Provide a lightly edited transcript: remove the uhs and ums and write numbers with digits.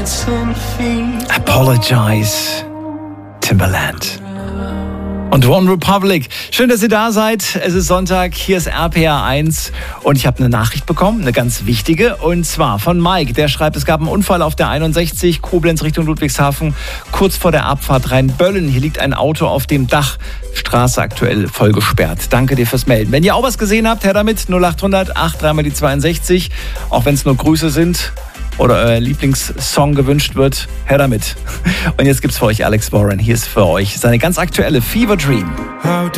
Apologize, Timbaland. Und One Republic. Schön, dass ihr da seid. Es ist Sonntag, hier ist RPR 1 und ich habe eine Nachricht bekommen, eine ganz wichtige, und zwar von Mike. Der schreibt, es gab einen Unfall auf der 61, Koblenz Richtung Ludwigshafen, kurz vor der Abfahrt Rheinböllen. Hier liegt ein Auto auf dem Dach, Straße aktuell voll gesperrt. Danke dir fürs Melden. Wenn ihr auch was gesehen habt, her damit, 0800 83 62, auch wenn es nur Grüße sind oder euer Lieblingssong gewünscht wird, her damit. Und jetzt gibt's für euch Alex Warren. Hier ist für euch seine ganz aktuelle Fever Dream.